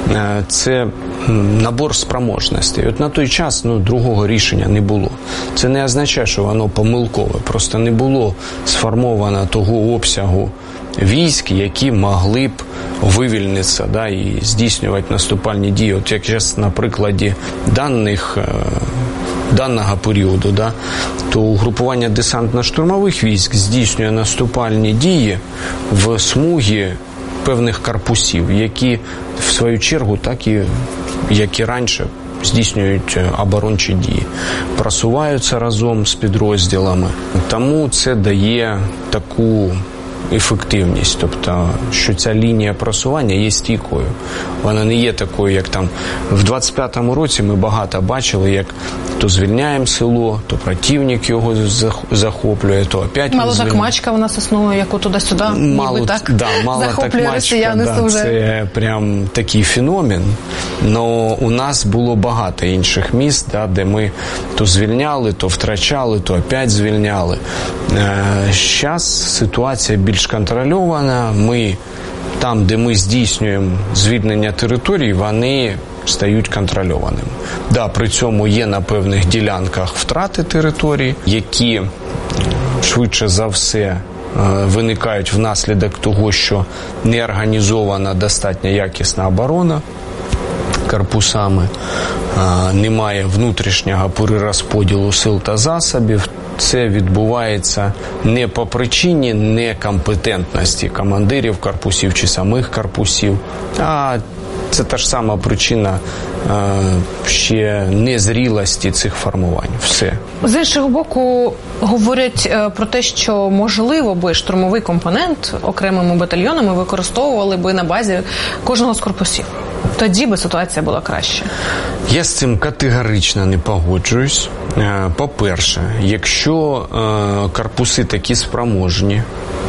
це набор спроможностей. От на той час другого рішення не було. Це не означає, що воно помилкове. Просто не було сформовано того обсягу військ, які могли б вивільнитися і здійснювати наступальні дії. От як зараз на прикладі даного періоду, то угрупування десантно-штурмових військ здійснює наступальні дії в смугі певних корпусів, які в свою чергу, так і як і раніше, здійснюють оборончі дії, просуваються разом з підрозділами. Тому це дає таку ефективність, тобто, що ця лінія просування є стійкою. Вона не є такою, як там в 25-му році ми багато бачили, як то звільняємо село, то противник його захоплює, то опять мало так мачка в нас існує, яку туди-сюди, ніби так захоплює росіяни. Це прям такий феномен. Но у нас було багато інших міст, де ми то звільняли, то втрачали, то опять звільняли. Зараз ситуація більш контрольована. Ми там, де ми здійснюємо звільнення територій, вони стають контрольованими. При цьому є на певних ділянках втрати територій, які швидше за все виникають внаслідок того, що не організована достатньо якісна оборона корпусами, немає внутрішнього перерозподілу сил та засобів. Це відбувається не по причині некомпетентності командирів корпусів чи самих корпусів, а це та ж сама причина ще незрілості цих формувань. Все. З іншого боку, говорять про те, що можливо би штурмовий компонент окремими батальйонами використовували би на базі кожного з корпусів. Тоді би ситуація була краще. Я з цим категорично не погоджуюсь. По-перше, якщо корпуси такі спроможні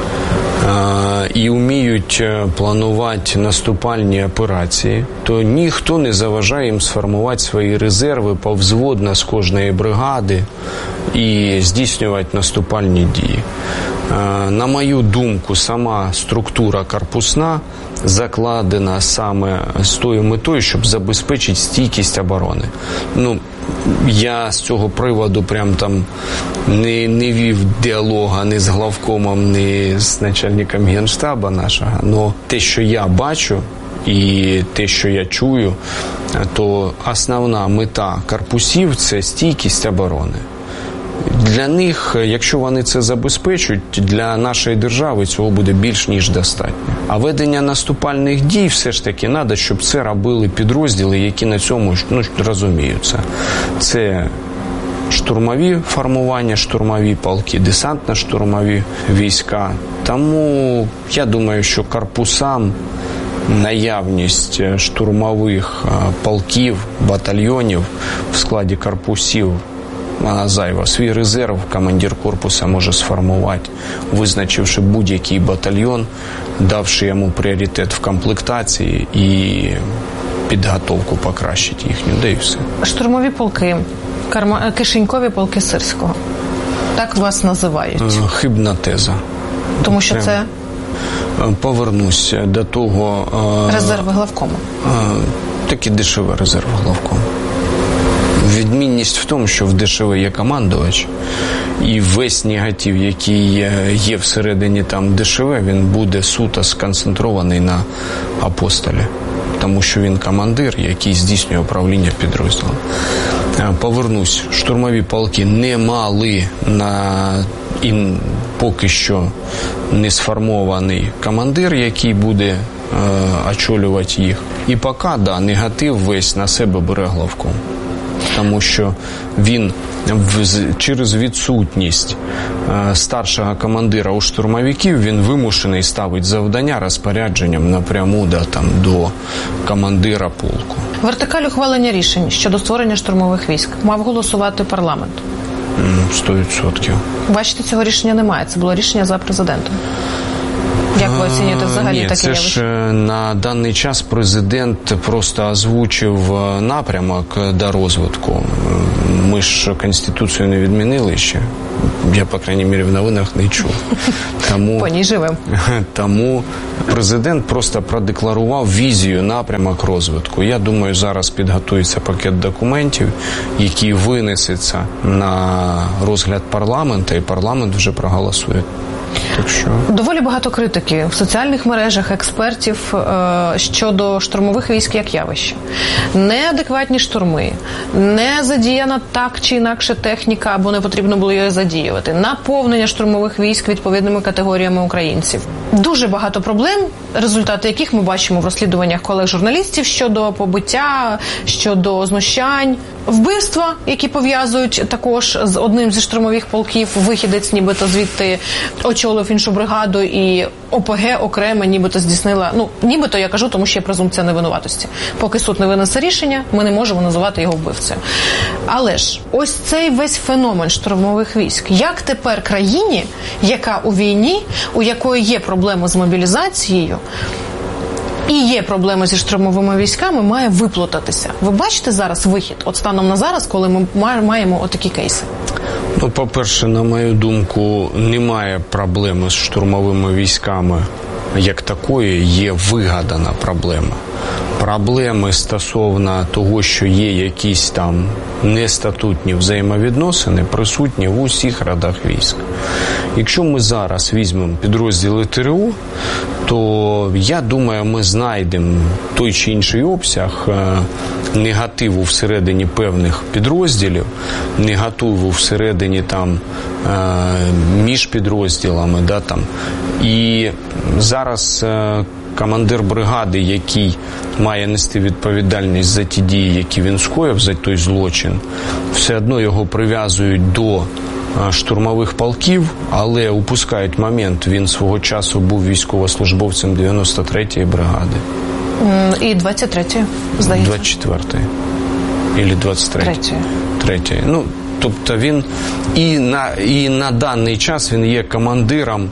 і вміють планувати наступальні операції, то ніхто не заважає їм сформувати свої резерви повзводно з кожної бригади і здійснювати наступальні дії. На мою думку, сама структура корпусна закладена саме з тою метою, щоб забезпечити стійкість оборони. Я з цього приводу прям там не вів діалога ні з главкомом, ні з начальником Генштабу нашого, але те, що я бачу і те, що я чую, то основна мета корпусів – це стійкість оборони. Для них, якщо вони це забезпечують, для нашої держави цього буде більш ніж достатньо. А ведення наступальних дій все ж таки треба, щоб це робили підрозділи, які на цьому розуміються. Це штурмові формування, штурмові полки, десантно-штурмові війська. Тому я думаю, що корпусам наявність штурмових полків, батальйонів в складі корпусів вона зайва. Свій резерв командир корпуса може сформувати, визначивши будь-який батальйон, давши йому пріоритет в комплектації і підготовку покращити їхню, де і все. Штурмові полки, кишенькові полки Сирського. Так вас називають? Хибна теза. Тому що це? Повернусь до того... Резерви главкому. Такі дешеві резерви главкому. Відмінність в тому, що в ДШВ є командувач, і весь негатив, який є всередині там ДШВ, він буде суто сконцентрований на апостолі, тому що він командир, який здійснює управління підрозділом. Повернусь, штурмові полки не мали і поки що не сформований командир, який буде очолювати їх. І поки, негатив весь на себе бере главком. Тому що він через відсутність старшого командира у штурмовиків, він вимушений ставити завдання розпорядженням напряму до командира полку. Вертикаль ухвалення рішень щодо створення штурмових військ мав голосувати парламент? 100%. Бачите, цього рішення немає. Це було рішення за президентом. Як ви оцінюєте взагалі таке явище? Це ж на даний час президент просто озвучив напрямок до розвитку. Ми ж Конституцію не відмінили ще. Я, по крайній мірі, в новинах не чув. По ній живемо. Тому президент просто продекларував візію, напрямок розвитку. Я думаю, зараз підготується пакет документів, який винесеться на розгляд парламенту, і парламент вже проголосує. Так що... Доволі багато критики в соціальних мережах, експертів щодо штурмових військ як явища. Неадекватні штурми, не задіяна так чи інакше техніка, або не потрібно було її задіювати, наповнення штурмових військ відповідними категоріями українців. Дуже багато проблем, результати яких ми бачимо в розслідуваннях колег-журналістів щодо побиття, щодо знущань, вбивства, які пов'язують також з одним зі штурмових полків, вихідець нібито звідти очолив іншу бригаду, і ОПГ окремо нібито здійснила, нібито я кажу, тому що є презумпція невинуватості. Поки суд не винесе рішення, ми не можемо називати його вбивцею. Але ж ось цей весь феномен штурмових військ, як тепер країні, яка у війні, у якої є проблеми з мобілізацією, і є проблеми зі штурмовими військами, має виплутатися. Ви бачите зараз вихід, от станом на зараз, коли ми маємо отакі кейси? По-перше, на мою думку, немає проблеми з штурмовими військами як такої, є вигадана проблема. Проблеми стосовно того, що є якісь там нестатутні взаємовідносини, присутні в усіх родах військ. Якщо ми зараз візьмемо підрозділи ТРО, то, я думаю, ми знайдемо той чи інший обсяг негативу всередині певних підрозділів, негативу всередині там між підрозділами, і зараз командир бригади, який має нести відповідальність за ті дії, які він скоїв, за той злочин, все одно його прив'язують до штурмових полків, але упускають момент, він свого часу був військовослужбовцем 93-ї бригади. І 23-ї, здається. 24-ї. Ілі 23-ї. 3-ї. Тобто він і на даний час він є командиром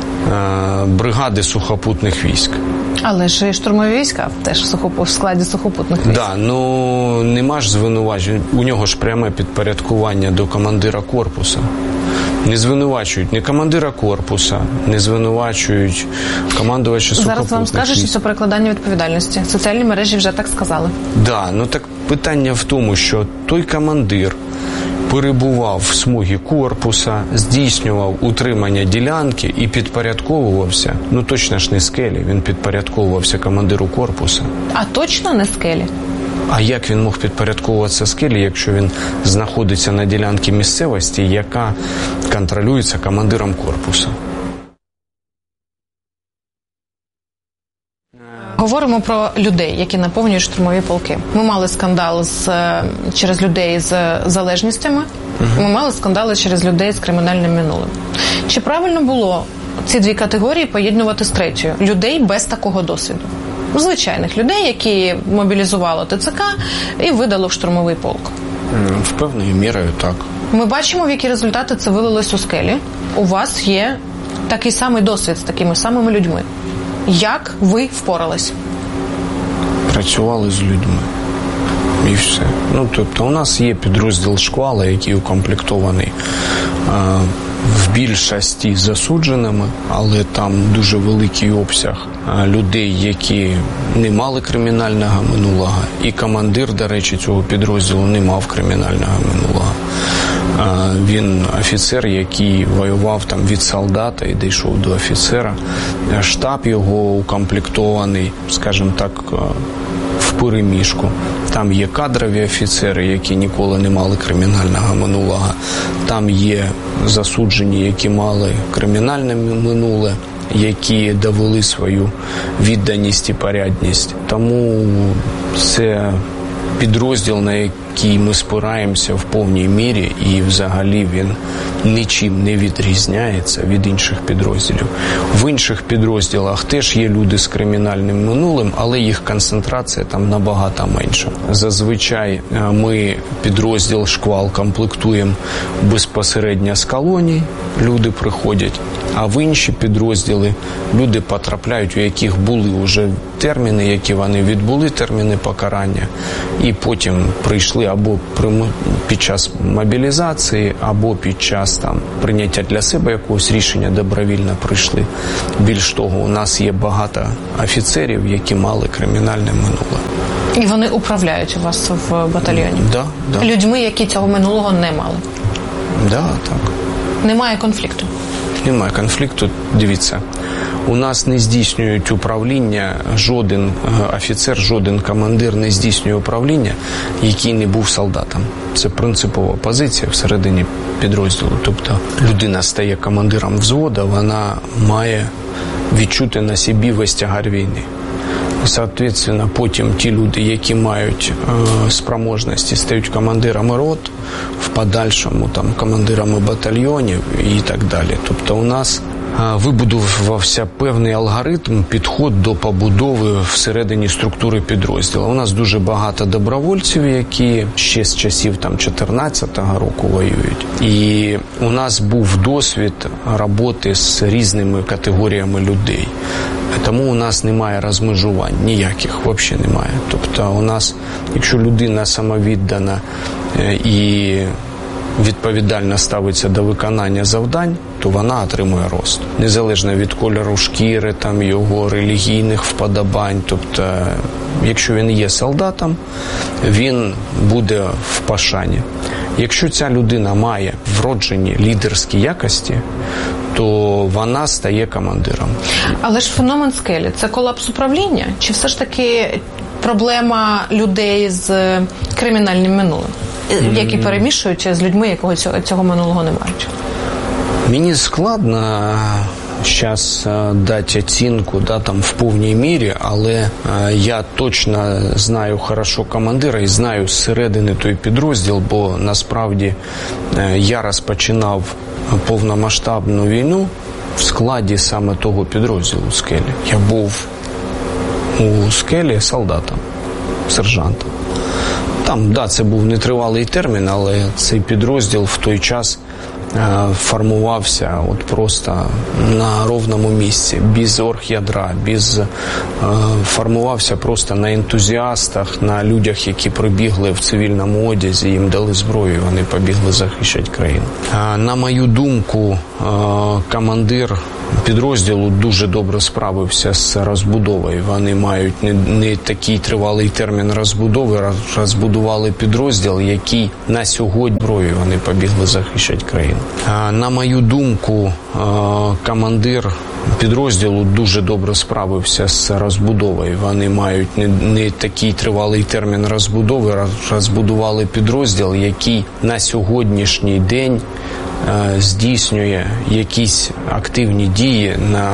бригади сухопутних військ. Але ж і штурмові війська теж в складі сухопутних військ. Так, нема ж звинувачень. У нього ж пряме підпорядкування до командира корпуса. Не звинувачують ні командира корпуса, не звинувачують командувача сухопутних військ. Зараз вам скажуть, що це перекладання відповідальності. Соціальні мережі вже так сказали. Так, так питання в тому, що той командир перебував в смузі корпуса, здійснював утримання ділянки і підпорядковувався, точно ж не скелі, він підпорядковувався командиру корпуса. А точно не скелі? А як він мог підпорядковуватися скелі, якщо він знаходиться на ділянці місцевості, яка контролюється командиром корпуса? Говоримо про людей, які наповнюють штурмові полки. Ми мали скандал через людей з залежностями, ми мали скандали через людей з кримінальним минулим. Чи правильно було ці дві категорії поєднувати з третьою? Людей без такого досвіду. Звичайних людей, які мобілізувало ТЦК і видало в штурмовий полк. В певною мірою так. Ми бачимо, в які результати це вилилось у скелі. У вас є такий самий досвід з такими самими людьми. Як ви впорались? Працювали з людьми. І все. Тобто у нас є підрозділ «Шквала», який укомплектований в більшості засудженими, але там дуже великий обсяг людей, які не мали кримінального минулого. І командир, до речі, цього підрозділу не мав кримінального минулого. Він офіцер, який воював там від солдата і дійшов до офіцера. Штаб його укомплектований, скажімо так, в переміжку. Там є кадрові офіцери, які ніколи не мали кримінального минулого. Там є засуджені, які мали кримінальне минуле, які довели свою відданість і порядність. Тому це підрозділ, який ми спираємося в повній мірі, і взагалі він нічим не відрізняється від інших підрозділів. В інших підрозділах теж є люди з кримінальним минулим, але їх концентрація там набагато менша. Зазвичай ми підрозділ «Шквал» комплектуємо безпосередньо з колоній, люди приходять, а в інші підрозділи люди потрапляють, у яких були вже терміни, які вони відбули, терміни покарання, і потім прийшли або під час мобілізації, або під час там прийняття для себе якогось рішення добровільно прийшли. Більш того, у нас є багато офіцерів, які мали кримінальне минуле. І вони управляють у вас в батальйоні? Да. Людьми, які цього минулого не мали? Да, так. Немає конфлікту? Немає конфлікту. Дивіться, у нас не здійснюють управління, жоден офіцер, жоден командир не здійснює управління, який не був солдатом. Це принципова позиція всередині підрозділу. Тобто людина стає командиром взводу, вона має відчути на собі весь тягар війни. Соответственно, потім ті люди, які мають спроможності, стають командирами рот, в подальшому там командирами батальйонів і так далі. Тобто у нас вибудувався певний алгоритм, підход до побудови всередині структури підрозділу. У нас дуже багато добровольців, які ще з часів 14-го року воюють. І у нас був досвід роботи з різними категоріями людей. Тому у нас немає розмежувань, ніяких взагалі немає. Тобто у нас, якщо людина самовіддана і відповідально ставиться до виконання завдань, то вона отримує рост. Незалежно від кольору шкіри, там, його релігійних вподобань. Тобто, якщо він є солдатом, він буде в пошані. Якщо ця людина має вроджені лідерські якості, то вона стає командиром. Але ж феномен скелі – це колапс управління? Чи все ж таки проблема людей з кримінальним минулим, які перемішуються з людьми, якого цього минулого не мають? Мені складно зараз дати оцінку там в повній мірі, але я точно знаю хорошо командира і знаю зсередини той підрозділ, бо насправді я розпочинав повномасштабну війну в складі саме того підрозділу «Скелі». Я був у «Скелі» солдатом, сержантом. Там, це був нетривалий термін, але цей підрозділ в той час формувався просто на ровному місці, без оргядра, формувався просто на ентузіастах, на людях, які прибігли в цивільному одязі, їм дали зброю, і вони побігли захищати країну. На мою думку, командир підрозділу дуже добре справився з розбудовою. Вони мають не такий тривалий термін розбудови, розбудували підрозділ, який на сьогодні зброю, вони побігли захищати країну. На мою думку, командир підрозділу дуже добре справився з розбудовою. Вони мають не такий тривалий термін розбудови, розбудували підрозділ, який на сьогоднішній день здійснює якісь активні дії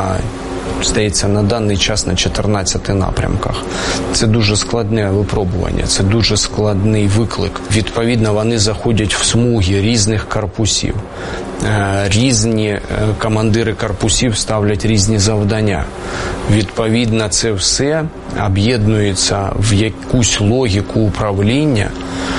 на даний час на 14 напрямках. Це дуже складне випробування, це дуже складний виклик. Відповідно, вони заходять в смуги різних корпусів. Різні командири корпусів ставлять різні завдання. Відповідно, це все об'єднується в якусь логіку управління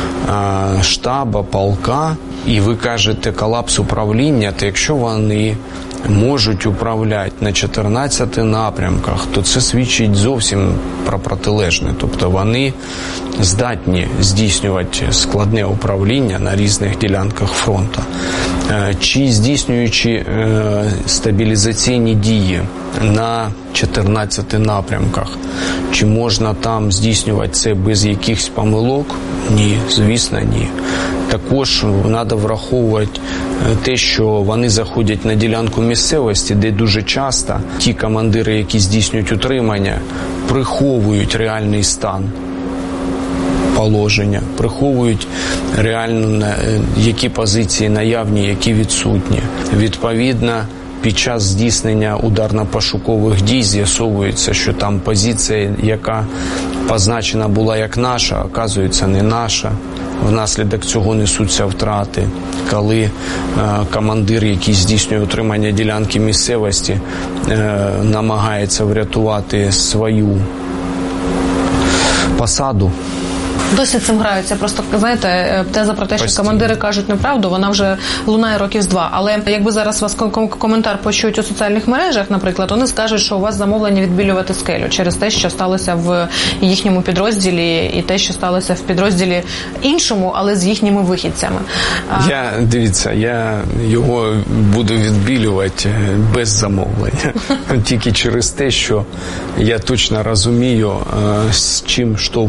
штаба, полка. І ви кажете колапс управління, то якщо вони можуть управляти на 14 напрямках, то це свідчить зовсім про протилежне. Тобто вони здатні здійснювати складне управління на різних ділянках фронту. Чи здійснюючи стабілізаційні дії на 14 напрямках, чи можна там здійснювати це без якихось помилок? Ні, звісно, ні. Також треба враховувати те, що вони заходять на ділянку місцевості, де дуже часто ті командири, які здійснюють утримання, приховують реальний стан положення, приховують реально, які позиції наявні, які відсутні. Відповідно, під час здійснення ударно-пошукових дій з'ясовується, що там позиція, яка позначена була як наша, оказується не наша. внаслідок цього несуться втрати, коли командир, який здійснює утримання ділянки місцевості, намагається врятувати свою посаду. Досі цим граються. Просто, знаєте, теза про те, що командири кажуть неправду, вона вже лунає років з 2. Але якби зараз вас коментар почують у соціальних мережах, наприклад, вони скажуть, що у вас замовлення відбілювати скелю через те, що сталося в їхньому підрозділі і те, що сталося в підрозділі іншому, але з їхніми вихідцями. Дивіться, я його буду відбілювати без замовлення. Тільки через те, що я точно розумію, з чим